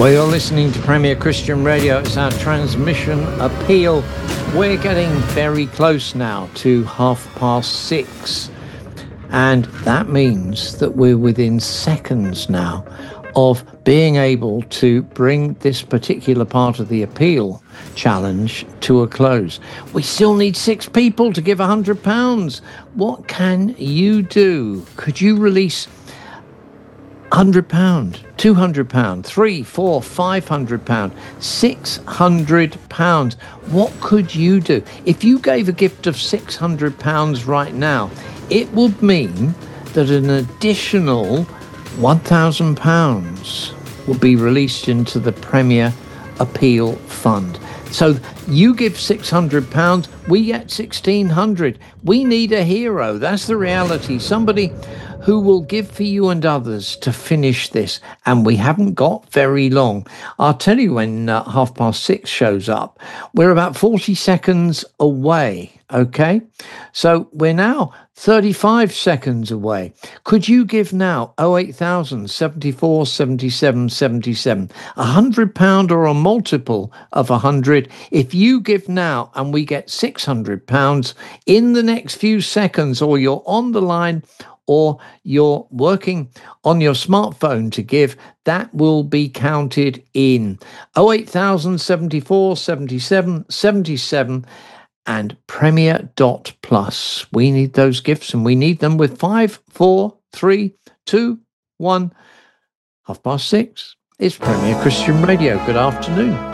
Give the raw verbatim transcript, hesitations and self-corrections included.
Well, you're listening to Premier Christian Radio. It's our transmission appeal. We're getting very close now to half past six. And that means that we're within seconds now of being able to bring this particular part of the appeal challenge to a close. We still need six people to give one hundred pounds. What can you do? Could you release one hundred pounds, two hundred pounds, three, four, five hundred pounds, six hundred pounds? What could you do? If you gave a gift of six hundred pounds right now, it would mean that an additional one thousand pounds will be released into the Premier Appeal Fund. So you give six hundred pounds, we get sixteen hundred. We need a hero. That's the reality. Somebody who will give for you and others to finish this. And we haven't got very long. I'll tell you when uh, half past six shows up. We're about forty seconds away, okay? So we're now thirty-five seconds away. Could you give now oh eight thousand, seventy-four, seventy-seven, seventy-seven, one hundred pounds or a multiple of one hundred? If you give now and we get six hundred pounds in the next few seconds, or you're on the line, or you're working on your smartphone to give, that will be counted in. oh eight thousand, seventy-four, seventy-seven, seventy-seven and Premier dot plus. We need those gifts, and we need them with five, four, three, two, one. Half past six. It's Premier Christian Radio. Good afternoon.